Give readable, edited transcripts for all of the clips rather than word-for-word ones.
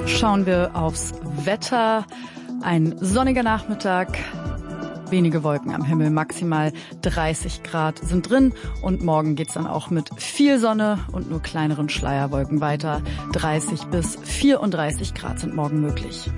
Schauen wir aufs Wetter. Ein sonniger Nachmittag, wenige Wolken am Himmel, maximal 30 Grad sind drin. Und morgen geht's dann auch mit viel Sonne und nur kleineren Schleierwolken weiter. 30 bis 34 Grad sind morgen möglich.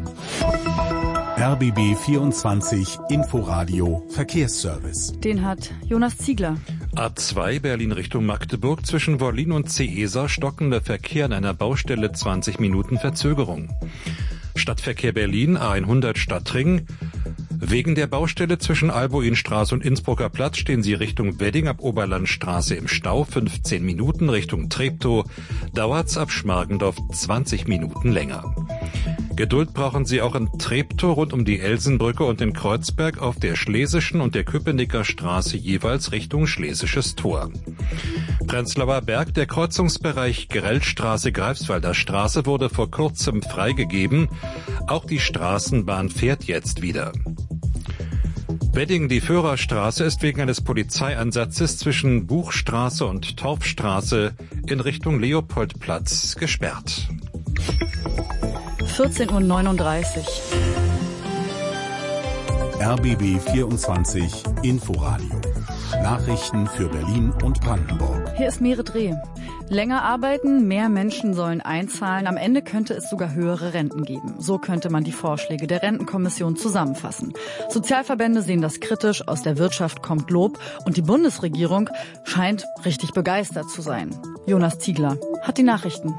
RBB 24 Inforadio Verkehrsservice. Den hat Jonas Ziegler. A2 Berlin Richtung Magdeburg zwischen Wollin und Ceesa stockender Verkehr an einer Baustelle 20 Minuten Verzögerung. Stadtverkehr Berlin A100 Stadtring. Wegen der Baustelle zwischen Albuinstraße und Innsbrucker Platz stehen Sie Richtung Wedding ab Oberlandstraße im Stau 15 Minuten, Richtung Treptow dauert's ab Schmargendorf 20 Minuten länger. Geduld brauchen Sie auch in Treptow rund um die Elsenbrücke und in Kreuzberg auf der Schlesischen und der Köpenicker Straße jeweils Richtung Schlesisches Tor. Prenzlauer Berg, der Kreuzungsbereich Grellstraße-Greifswalder Straße wurde vor kurzem freigegeben. Auch die Straßenbahn fährt jetzt wieder. Wedding, die Führerstraße, ist wegen eines Polizeieinsatzes zwischen Buchstraße und Torfstraße in Richtung Leopoldplatz gesperrt. 14:39 Uhr. RBB 24 Inforadio. Nachrichten für Berlin und Brandenburg. Hier ist Merit Reh. Länger arbeiten, mehr Menschen sollen einzahlen. Am Ende könnte es sogar höhere Renten geben. So könnte man die Vorschläge der Rentenkommission zusammenfassen. Sozialverbände sehen das kritisch, aus der Wirtschaft kommt Lob und die Bundesregierung scheint richtig begeistert zu sein. Jonas Ziegler hat die Nachrichten.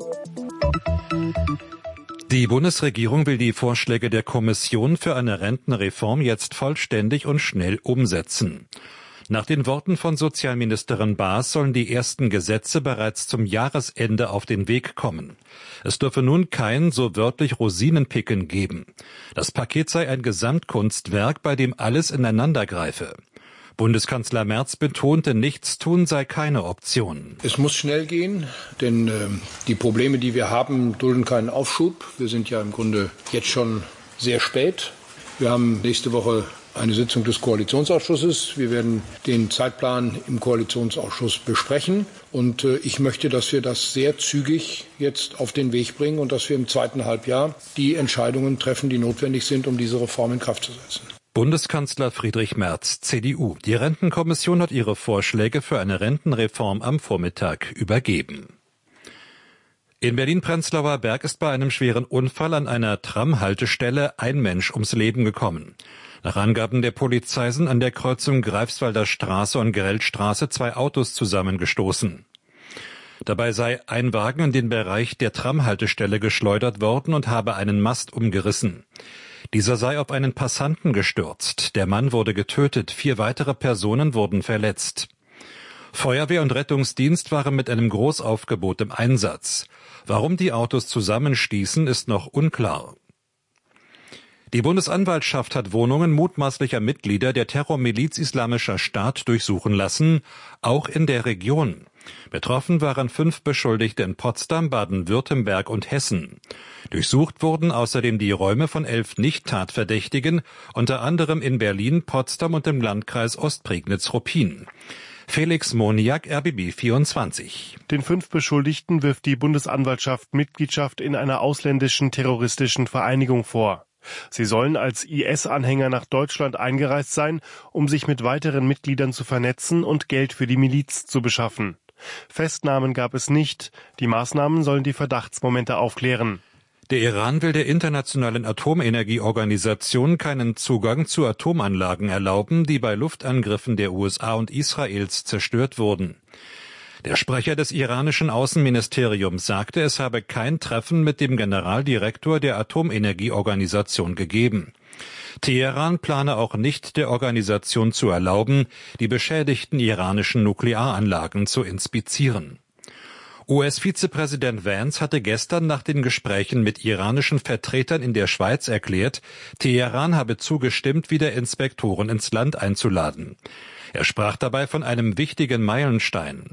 Die Bundesregierung will die Vorschläge der Kommission für eine Rentenreform jetzt vollständig und schnell umsetzen. Nach den Worten von Sozialministerin Baas sollen die ersten Gesetze bereits zum Jahresende auf den Weg kommen. Es dürfe nun kein so wörtlich Rosinenpicken geben. Das Paket sei ein Gesamtkunstwerk, bei dem alles ineinander greife. Bundeskanzler Merz betonte, Nichtstun sei keine Option. Es muss schnell gehen, denn die Probleme, die wir haben, dulden keinen Aufschub. Wir sind ja im Grunde jetzt schon sehr spät. Wir haben nächste Woche eine Sitzung des Koalitionsausschusses. Wir werden den Zeitplan im Koalitionsausschuss besprechen. Und ich möchte, dass wir das sehr zügig jetzt auf den Weg bringen und dass wir im zweiten Halbjahr die Entscheidungen treffen, die notwendig sind, um diese Reform in Kraft zu setzen. Bundeskanzler Friedrich Merz, CDU. Die Rentenkommission hat ihre Vorschläge für eine Rentenreform am Vormittag übergeben. In Berlin-Prenzlauer Berg ist bei einem schweren Unfall an einer Tramhaltestelle ein Mensch ums Leben gekommen. Nach Angaben der Polizei sind an der Kreuzung Greifswalder Straße und Grellstraße 2 Autos zusammengestoßen. Dabei sei ein Wagen in den Bereich der Tramhaltestelle geschleudert worden und habe einen Mast umgerissen. Dieser sei auf einen Passanten gestürzt. Der Mann wurde getötet, 4 weitere Personen wurden verletzt. Feuerwehr und Rettungsdienst waren mit einem Großaufgebot im Einsatz. Warum die Autos zusammenstießen, ist noch unklar. Die Bundesanwaltschaft hat Wohnungen mutmaßlicher Mitglieder der Terrormiliz Islamischer Staat durchsuchen lassen, auch in der Region. Betroffen waren 5 Beschuldigte in Potsdam, Baden-Württemberg und Hessen. Durchsucht wurden außerdem die Räume von 11 Nicht-Tatverdächtigen, unter anderem in Berlin, Potsdam und im Landkreis Ostprignitz-Ruppin. Felix Moniak, RBB 24. Den 5 Beschuldigten wirft die Bundesanwaltschaft Mitgliedschaft in einer ausländischen terroristischen Vereinigung vor. Sie sollen als IS-Anhänger nach Deutschland eingereist sein, um sich mit weiteren Mitgliedern zu vernetzen und Geld für die Miliz zu beschaffen. Festnahmen gab es nicht. Die Maßnahmen sollen die Verdachtsmomente aufklären. Der Iran will der Internationalen Atomenergieorganisation keinen Zugang zu Atomanlagen erlauben, die bei Luftangriffen der USA und Israels zerstört wurden. Der Sprecher des iranischen Außenministeriums sagte, es habe kein Treffen mit dem Generaldirektor der Atomenergieorganisation gegeben. Teheran plane auch nicht, der Organisation zu erlauben, die beschädigten iranischen Nuklearanlagen zu inspizieren. US-Vizepräsident Vance hatte gestern nach den Gesprächen mit iranischen Vertretern in der Schweiz erklärt, Teheran habe zugestimmt, wieder Inspektoren ins Land einzuladen. Er sprach dabei von einem wichtigen Meilenstein.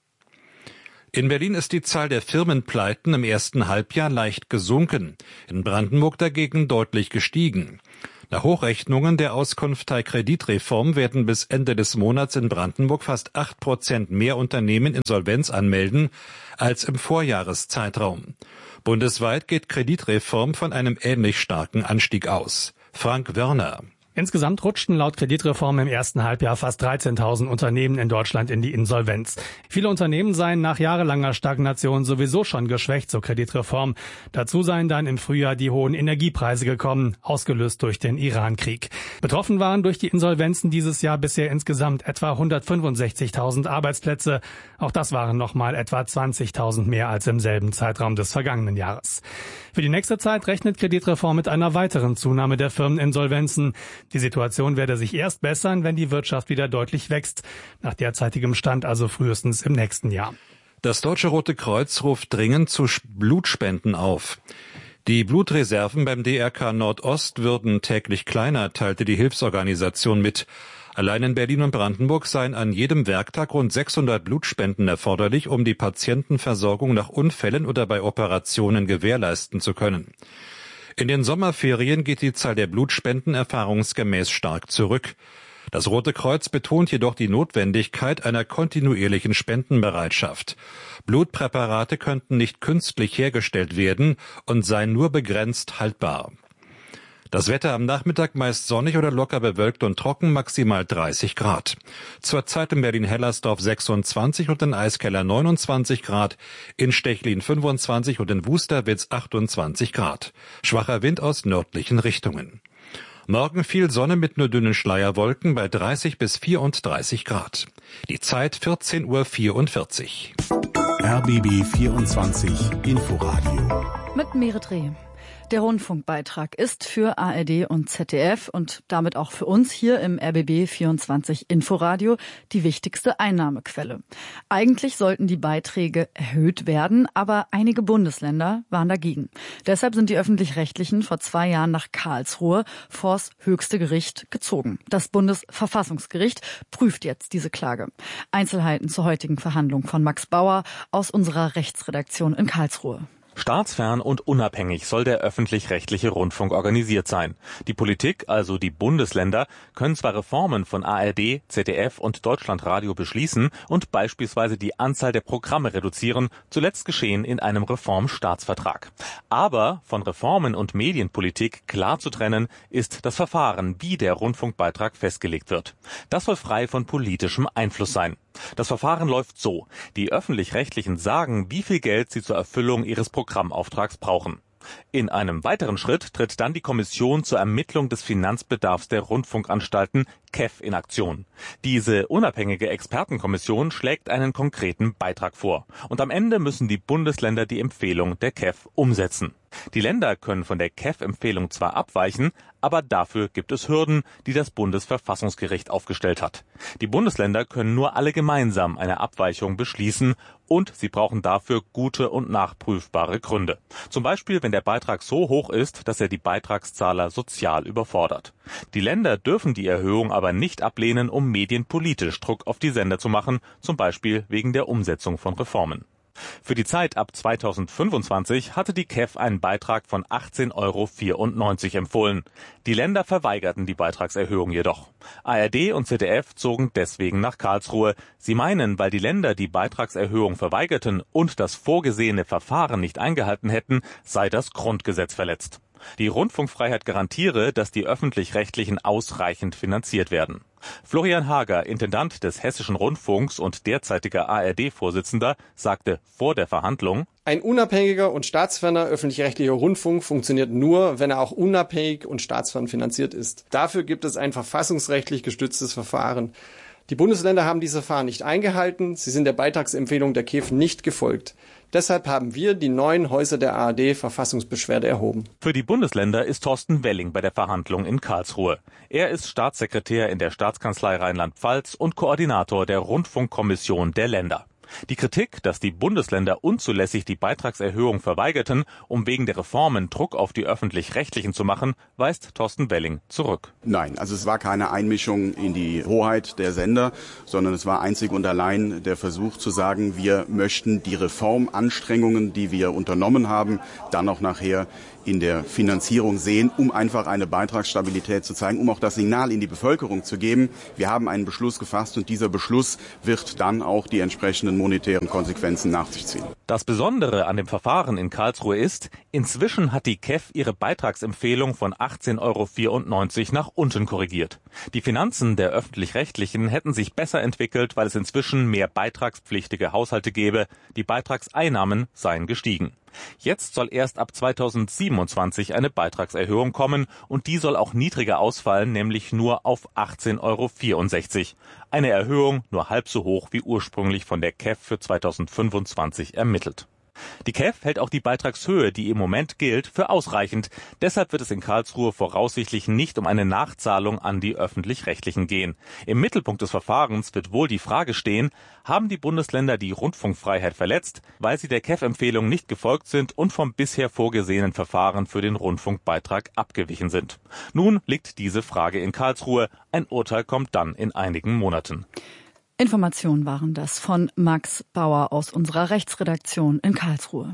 In Berlin ist die Zahl der Firmenpleiten im ersten Halbjahr leicht gesunken, in Brandenburg dagegen deutlich gestiegen. Nach Hochrechnungen der Auskunftei Kreditreform werden bis Ende des Monats in Brandenburg fast 8% mehr Unternehmen Insolvenz anmelden als im Vorjahreszeitraum. Bundesweit geht Kreditreform von einem ähnlich starken Anstieg aus. Frank Wörner. Insgesamt rutschten laut Kreditreform im ersten Halbjahr fast 13.000 Unternehmen in Deutschland in die Insolvenz. Viele Unternehmen seien nach jahrelanger Stagnation sowieso schon geschwächt, so Kreditreform. Dazu seien dann im Frühjahr die hohen Energiepreise gekommen, ausgelöst durch den Iran-Krieg. Betroffen waren durch die Insolvenzen dieses Jahr bisher insgesamt etwa 165.000 Arbeitsplätze. Auch das waren nochmal etwa 20.000 mehr als im selben Zeitraum des vergangenen Jahres. Für die nächste Zeit rechnet Kreditreform mit einer weiteren Zunahme der Firmeninsolvenzen. Die Situation werde sich erst bessern, wenn die Wirtschaft wieder deutlich wächst. Nach derzeitigem Stand also frühestens im nächsten Jahr. Das Deutsche Rote Kreuz ruft dringend zu Blutspenden auf. Die Blutreserven beim DRK Nordost würden täglich kleiner, teilte die Hilfsorganisation mit. Allein in Berlin und Brandenburg seien an jedem Werktag rund 600 Blutspenden erforderlich, um die Patientenversorgung nach Unfällen oder bei Operationen gewährleisten zu können. In den Sommerferien geht die Zahl der Blutspenden erfahrungsgemäß stark zurück. Das Rote Kreuz betont jedoch die Notwendigkeit einer kontinuierlichen Spendenbereitschaft. Blutpräparate könnten nicht künstlich hergestellt werden und seien nur begrenzt haltbar. Das Wetter am Nachmittag meist sonnig oder locker bewölkt und trocken, maximal 30 Grad. Zurzeit in Berlin-Hellersdorf 26 und in Eiskeller 29 Grad, in Stechlin 25 und in Wusterwitz 28 Grad. Schwacher Wind aus nördlichen Richtungen. Morgen viel Sonne mit nur dünnen Schleierwolken bei 30 bis 34 Grad. Die Zeit 14:44 Uhr. RBB 24 Inforadio. Mit Merit Reh. Der Rundfunkbeitrag ist für ARD und ZDF und damit auch für uns hier im RBB 24 Inforadio die wichtigste Einnahmequelle. Eigentlich sollten die Beiträge erhöht werden, aber einige Bundesländer waren dagegen. Deshalb sind die Öffentlich-Rechtlichen vor 2 Jahren nach Karlsruhe vors höchste Gericht gezogen. Das Bundesverfassungsgericht prüft jetzt diese Klage. Einzelheiten zur heutigen Verhandlung von Max Bauer aus unserer Rechtsredaktion in Karlsruhe. Staatsfern und unabhängig soll der öffentlich-rechtliche Rundfunk organisiert sein. Die Politik, also die Bundesländer, können zwar Reformen von ARD, ZDF und Deutschlandradio beschließen und beispielsweise die Anzahl der Programme reduzieren, zuletzt geschehen in einem Reformstaatsvertrag. Aber von Reformen und Medienpolitik klar zu trennen ist das Verfahren, wie der Rundfunkbeitrag festgelegt wird. Das soll frei von politischem Einfluss sein. Das Verfahren läuft so: Die Öffentlich-Rechtlichen sagen, wie viel Geld sie zur Erfüllung ihres Programmauftrags brauchen. In einem weiteren Schritt tritt dann die Kommission zur Ermittlung des Finanzbedarfs der Rundfunkanstalten KEF in Aktion. Diese unabhängige Expertenkommission schlägt einen konkreten Beitrag vor. Und am Ende müssen die Bundesländer die Empfehlung der KEF umsetzen. Die Länder können von der KEF-Empfehlung zwar abweichen, aber dafür gibt es Hürden, die das Bundesverfassungsgericht aufgestellt hat. Die Bundesländer können nur alle gemeinsam eine Abweichung beschließen und sie brauchen dafür gute und nachprüfbare Gründe. Zum Beispiel, wenn der Beitrag so hoch ist, dass er die Beitragszahler sozial überfordert. Die Länder dürfen die Erhöhung aber nicht ablehnen, um medienpolitisch Druck auf die Sender zu machen, zum Beispiel wegen der Umsetzung von Reformen. Für die Zeit ab 2025 hatte die KEF einen Beitrag von 18,94 € empfohlen. Die Länder verweigerten die Beitragserhöhung jedoch. ARD und ZDF zogen deswegen nach Karlsruhe. Sie meinen, weil die Länder die Beitragserhöhung verweigerten und das vorgesehene Verfahren nicht eingehalten hätten, sei das Grundgesetz verletzt. Die Rundfunkfreiheit garantiere, dass die Öffentlich-Rechtlichen ausreichend finanziert werden. Florian Hager, Intendant des Hessischen Rundfunks und derzeitiger ARD-Vorsitzender, sagte vor der Verhandlung: Ein unabhängiger und staatsferner öffentlich-rechtlicher Rundfunk funktioniert nur, wenn er auch unabhängig und staatsfern finanziert ist. Dafür gibt es ein verfassungsrechtlich gestütztes Verfahren. Die Bundesländer haben dieses Verfahren nicht eingehalten, sie sind der Beitragsempfehlung der KEF nicht gefolgt. Deshalb haben wir die 9 Häuser der ARD Verfassungsbeschwerde erhoben. Für die Bundesländer ist Thorsten Welling bei der Verhandlung in Karlsruhe. Er ist Staatssekretär in der Staatskanzlei Rheinland-Pfalz und Koordinator der Rundfunkkommission der Länder. Die Kritik, dass die Bundesländer unzulässig die Beitragserhöhung verweigerten, um wegen der Reformen Druck auf die Öffentlich-Rechtlichen zu machen, weist Thorsten Welling zurück. Nein, also es war keine Einmischung in die Hoheit der Sender, sondern es war einzig und allein der Versuch zu sagen, wir möchten die Reformanstrengungen, die wir unternommen haben, dann auch nachher in der Finanzierung sehen, um einfach eine Beitragsstabilität zu zeigen, um auch das Signal in die Bevölkerung zu geben. Wir haben einen Beschluss gefasst und dieser Beschluss wird dann auch die entsprechenden monetären Konsequenzen nach sich ziehen. Das Besondere an dem Verfahren in Karlsruhe ist, inzwischen hat die KEF ihre Beitragsempfehlung von 18,94 € nach unten korrigiert. Die Finanzen der Öffentlich-Rechtlichen hätten sich besser entwickelt, weil es inzwischen mehr beitragspflichtige Haushalte gäbe. Die Beitragseinnahmen seien gestiegen. Jetzt soll erst ab 2027 eine Beitragserhöhung kommen und die soll auch niedriger ausfallen, nämlich nur auf 18,64 €. Eine Erhöhung nur halb so hoch wie ursprünglich von der KEF für 2025 ermittelt. Die KEF hält auch die Beitragshöhe, die im Moment gilt, für ausreichend. Deshalb wird es in Karlsruhe voraussichtlich nicht um eine Nachzahlung an die Öffentlich-Rechtlichen gehen. Im Mittelpunkt des Verfahrens wird wohl die Frage stehen, haben die Bundesländer die Rundfunkfreiheit verletzt, weil sie der KEF-Empfehlung nicht gefolgt sind und vom bisher vorgesehenen Verfahren für den Rundfunkbeitrag abgewichen sind. Nun liegt diese Frage in Karlsruhe. Ein Urteil kommt dann in einigen Monaten. Informationen waren das von Max Bauer aus unserer Rechtsredaktion in Karlsruhe.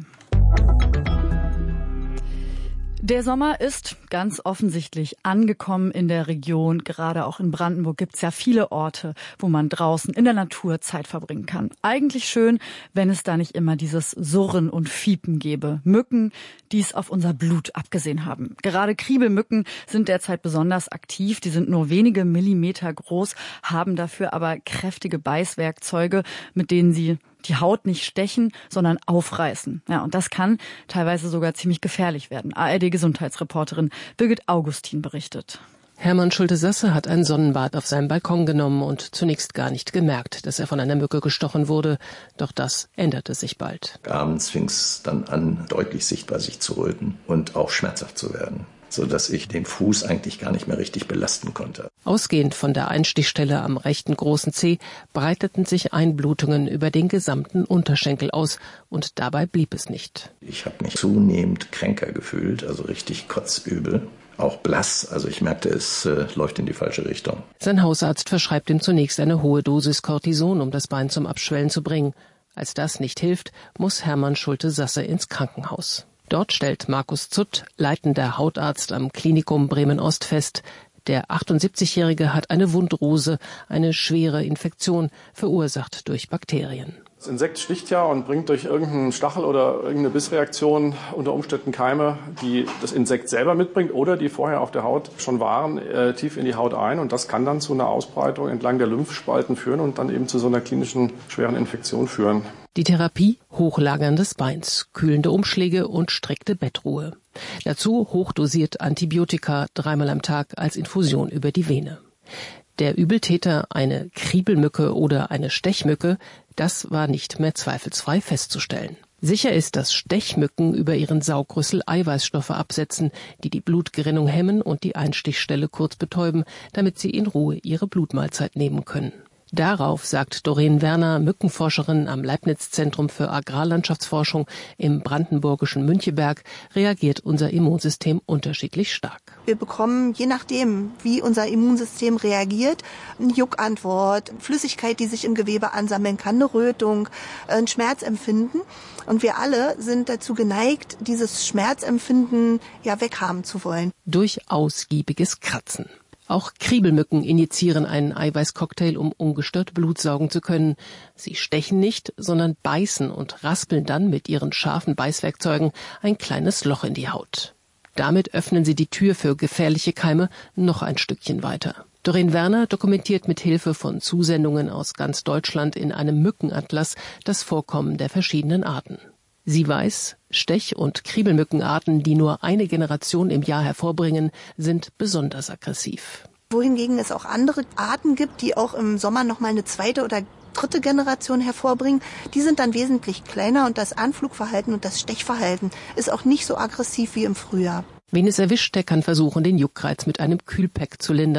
Der Sommer ist ganz offensichtlich angekommen in der Region. Gerade auch in Brandenburg gibt es ja viele Orte, wo man draußen in der Natur Zeit verbringen kann. Eigentlich schön, wenn es da nicht immer dieses Surren und Fiepen gäbe. Mücken, die es auf unser Blut abgesehen haben. Gerade Kriebelmücken sind derzeit besonders aktiv. Die sind nur wenige Millimeter groß, haben dafür aber kräftige Beißwerkzeuge, mit denen sie die Haut nicht stechen, sondern aufreißen. Ja, und das kann teilweise sogar ziemlich gefährlich werden. ARD-Gesundheitsreporterin Birgit Augustin berichtet. Hermann Schulte-Sasse hat ein Sonnenbad auf seinem Balkon genommen und zunächst gar nicht gemerkt, dass er von einer Mücke gestochen wurde. Doch das änderte sich bald. Abends fing es dann an, deutlich sichtbar sich zu röten und auch schmerzhaft zu werden, sodass ich den Fuß eigentlich gar nicht mehr richtig belasten konnte. Ausgehend von der Einstichstelle am rechten großen Zeh breiteten sich Einblutungen über den gesamten Unterschenkel aus und dabei blieb es nicht. Ich habe mich zunehmend kränker gefühlt, also richtig kotzübel. Auch blass, also ich merkte, es läuft in die falsche Richtung. Sein Hausarzt verschreibt ihm zunächst eine hohe Dosis Cortison, um das Bein zum Abschwellen zu bringen. Als das nicht hilft, muss Hermann Schulte-Sasse ins Krankenhaus. Dort stellt Markus Zutt, leitender Hautarzt am Klinikum Bremen-Ost, fest, der 78-Jährige hat eine Wundrose, eine schwere Infektion, verursacht durch Bakterien. Das Insekt sticht ja und bringt durch irgendeinen Stachel oder irgendeine Bissreaktion unter Umständen Keime, die das Insekt selber mitbringt oder die vorher auf der Haut schon waren, tief in die Haut ein. Und das kann dann zu einer Ausbreitung entlang der Lymphspalten führen und dann eben zu so einer klinischen schweren Infektion führen. Die Therapie: Hochlagern des Beins, kühlende Umschläge und strikte Bettruhe. Dazu hochdosiert Antibiotika 3-mal am Tag als Infusion über die Vene. Der Übeltäter, eine Kriebelmücke oder eine Stechmücke, das war nicht mehr zweifelsfrei festzustellen. Sicher ist, dass Stechmücken über ihren Saugrüssel Eiweißstoffe absetzen, die die Blutgerinnung hemmen und die Einstichstelle kurz betäuben, damit sie in Ruhe ihre Blutmahlzeit nehmen können. Darauf, sagt Doreen Werner, Mückenforscherin am Leibniz-Zentrum für Agrarlandschaftsforschung im brandenburgischen Müncheberg, reagiert unser Immunsystem unterschiedlich stark. Wir bekommen, je nachdem, wie unser Immunsystem reagiert, eine Juckantwort, Flüssigkeit, die sich im Gewebe ansammeln kann, eine Rötung, ein Schmerzempfinden. Und wir alle sind dazu geneigt, dieses Schmerzempfinden weghaben zu wollen. Durch ausgiebiges Kratzen. Auch Kriebelmücken injizieren einen Eiweißcocktail, um ungestört Blut saugen zu können. Sie stechen nicht, sondern beißen und raspeln dann mit ihren scharfen Beißwerkzeugen ein kleines Loch in die Haut. Damit öffnen sie die Tür für gefährliche Keime noch ein Stückchen weiter. Doreen Werner dokumentiert mit Hilfe von Zusendungen aus ganz Deutschland in einem Mückenatlas das Vorkommen der verschiedenen Arten. Sie weiß, Stech- und Kriebelmückenarten, die nur eine Generation im Jahr hervorbringen, sind besonders aggressiv. Wohingegen es auch andere Arten gibt, die auch im Sommer noch mal eine zweite oder dritte Generation hervorbringen. Die sind dann wesentlich kleiner und das Anflugverhalten und das Stechverhalten ist auch nicht so aggressiv wie im Frühjahr. Wen es erwischt, der kann versuchen, den Juckreiz mit einem Kühlpack zu lindern.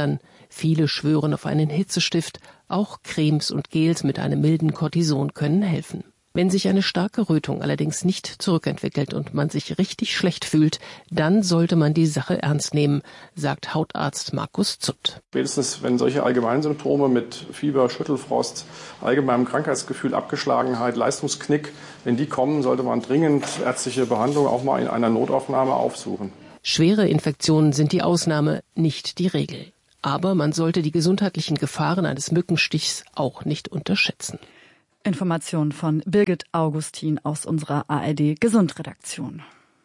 Viele schwören auf einen Hitzestift. Auch Cremes und Gels mit einem milden Cortison können helfen. Wenn sich eine starke Rötung allerdings nicht zurückentwickelt und man sich richtig schlecht fühlt, dann sollte man die Sache ernst nehmen, sagt Hautarzt Markus Zutt. Spätestens wenn solche Allgemeinsymptome mit Fieber, Schüttelfrost, allgemeinem Krankheitsgefühl, Abgeschlagenheit, Leistungsknick, wenn die kommen, sollte man dringend ärztliche Behandlung auch mal in einer Notaufnahme aufsuchen. Schwere Infektionen sind die Ausnahme, nicht die Regel. Aber man sollte die gesundheitlichen Gefahren eines Mückenstichs auch nicht unterschätzen. Informationen von Birgit Augustin aus unserer ARD Gesundredaktion.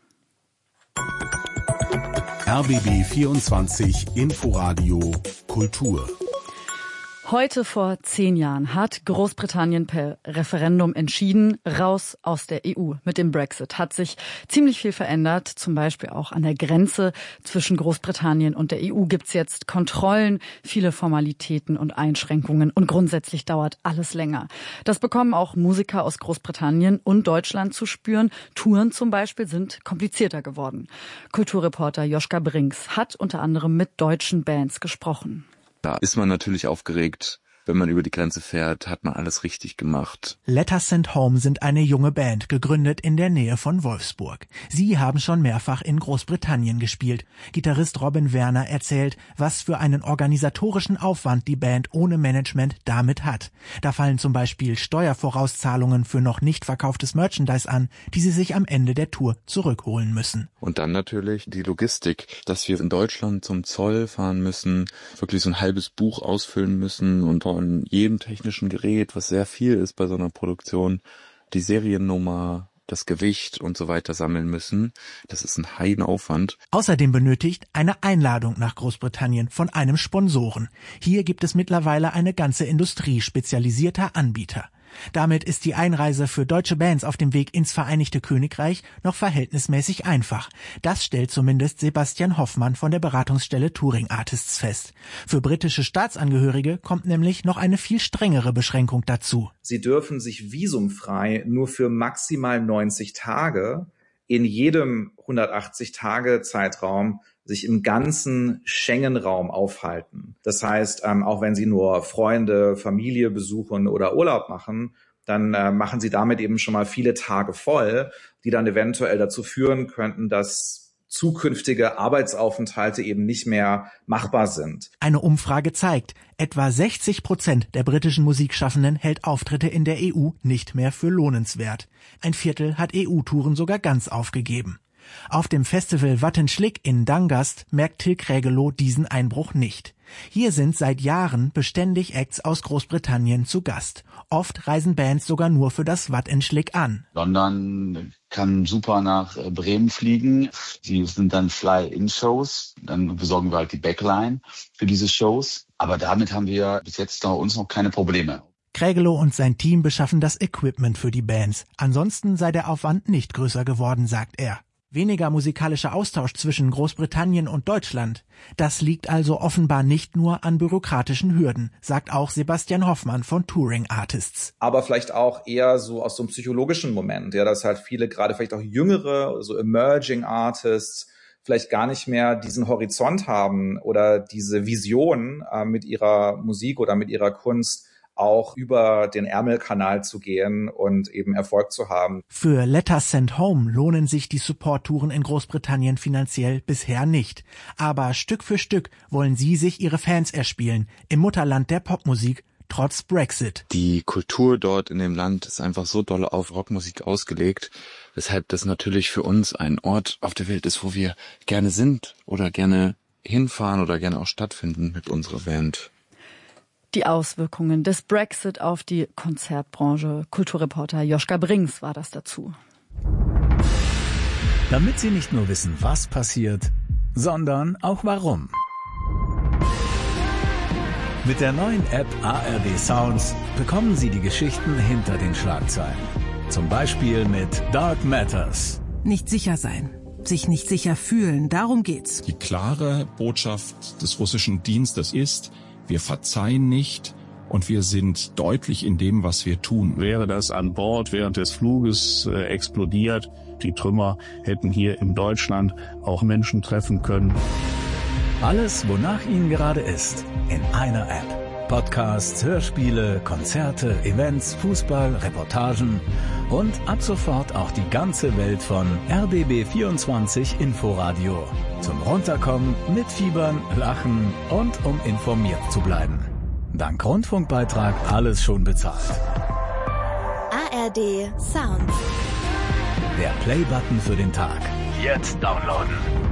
RBB 24 Inforadio Kultur. Heute vor 10 Jahren hat Großbritannien per Referendum entschieden, raus aus der EU. Mit dem Brexit hat sich ziemlich viel verändert. Zum Beispiel auch an der Grenze zwischen Großbritannien und der EU gibt's jetzt Kontrollen, viele Formalitäten und Einschränkungen. Und grundsätzlich dauert alles länger. Das bekommen auch Musiker aus Großbritannien und Deutschland zu spüren. Touren zum Beispiel sind komplizierter geworden. Kulturreporter Joschka Brinks hat unter anderem mit deutschen Bands gesprochen. Da ist man natürlich aufgeregt. Wenn man über die Grenze fährt, hat man alles richtig gemacht. Letters Sent Home sind eine junge Band, gegründet in der Nähe von Wolfsburg. Sie haben schon mehrfach in Großbritannien gespielt. Gitarrist Robin Werner erzählt, was für einen organisatorischen Aufwand die Band ohne Management damit hat. Da fallen zum Beispiel Steuervorauszahlungen für noch nicht verkauftes Merchandise an, die sie sich am Ende der Tour zurückholen müssen. Und dann natürlich die Logistik, dass wir in Deutschland zum Zoll fahren müssen, wirklich so ein halbes Buch ausfüllen müssen und von jedem technischen Gerät, was sehr viel ist bei so einer Produktion, die Seriennummer, das Gewicht und so weiter sammeln müssen. Das ist ein Heidenaufwand. Außerdem benötigt eine Einladung nach Großbritannien von einem Sponsoren. Hier gibt es mittlerweile eine ganze Industrie spezialisierter Anbieter. Damit ist die Einreise für deutsche Bands auf dem Weg ins Vereinigte Königreich noch verhältnismäßig einfach. Das stellt zumindest Sebastian Hoffmann von der Beratungsstelle Touring Artists fest. Für britische Staatsangehörige kommt nämlich noch eine viel strengere Beschränkung dazu. Sie dürfen sich visumfrei nur für maximal 90 Tage in jedem 180-Tage-Zeitraum sich im ganzen Schengen-Raum aufhalten. Das heißt, auch wenn Sie nur Freunde, Familie besuchen oder Urlaub machen, dann machen Sie damit eben schon mal viele Tage voll, die dann eventuell dazu führen könnten, dass zukünftige Arbeitsaufenthalte eben nicht mehr machbar sind. Eine Umfrage zeigt, etwa 60% der britischen Musikschaffenden hält Auftritte in der EU nicht mehr für lohnenswert. Ein Viertel hat EU-Touren sogar ganz aufgegeben. Auf dem Festival Wattenschlick in Dangast merkt Till Krägelow diesen Einbruch nicht. Hier sind seit Jahren beständig Acts aus Großbritannien zu Gast. Oft reisen Bands sogar nur für das Wattenschlick an. London kann super nach Bremen fliegen. Die sind dann Fly-In-Shows. Dann besorgen wir halt die Backline für diese Shows. Aber damit haben wir bis jetzt bei uns noch keine Probleme. Krägelow und sein Team beschaffen das Equipment für die Bands. Ansonsten sei der Aufwand nicht größer geworden, sagt er. Weniger musikalischer Austausch zwischen Großbritannien und Deutschland. Das liegt also offenbar nicht nur an bürokratischen Hürden, sagt auch Sebastian Hoffmann von Touring Artists. Aber vielleicht auch eher so aus so einem psychologischen Moment, ja, dass halt viele, gerade vielleicht auch jüngere, so Emerging Artists, vielleicht gar nicht mehr diesen Horizont haben oder diese Vision mit ihrer Musik oder mit ihrer Kunst auch über den Ärmelkanal zu gehen und eben Erfolg zu haben. Für Letters Sent Home lohnen sich die Support-Touren in Großbritannien finanziell bisher nicht. Aber Stück für Stück wollen sie sich ihre Fans erspielen, im Mutterland der Popmusik, trotz Brexit. Die Kultur dort in dem Land ist einfach so doll auf Rockmusik ausgelegt, weshalb das natürlich für uns ein Ort auf der Welt ist, wo wir gerne sind oder gerne hinfahren oder gerne auch stattfinden mit unserer Band. Die Auswirkungen des Brexit auf die Konzertbranche. Kulturreporter Joschka Brinks war das dazu. Damit Sie nicht nur wissen, was passiert, sondern auch warum. Mit der neuen App ARD Sounds bekommen Sie die Geschichten hinter den Schlagzeilen. Zum Beispiel mit Dark Matters. Nicht sicher sein. Sich nicht sicher fühlen, darum geht's. Die klare Botschaft des russischen Dienstes ist: Wir verzeihen nicht und wir sind deutlich in dem, was wir tun. Wäre das an Bord während des Fluges explodiert, die Trümmer hätten hier in Deutschland auch Menschen treffen können. Alles, wonach Ihnen gerade ist, in einer App. Podcasts, Hörspiele, Konzerte, Events, Fußball, Reportagen und ab sofort auch die ganze Welt von RBB24 Inforadio. Zum Runterkommen, mitfiebern, lachen und um informiert zu bleiben. Dank Rundfunkbeitrag alles schon bezahlt. ARD Sounds. Der Play-Button für den Tag. Jetzt downloaden.